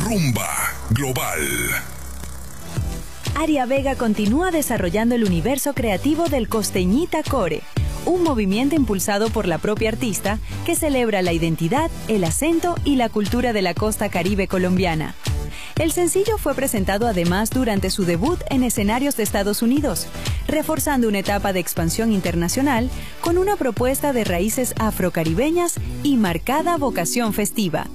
Rumba Global. Aria Vega continúa desarrollando el universo creativo del Costeñita Core, un movimiento impulsado por la propia artista que celebra la identidad, el acento y la cultura de la costa caribe colombiana. El sencillo fue presentado además durante su debut en escenarios de Estados Unidos, reforzando una etapa de expansión internacional con una propuesta de raíces afrocaribeñas y marcada vocación festiva.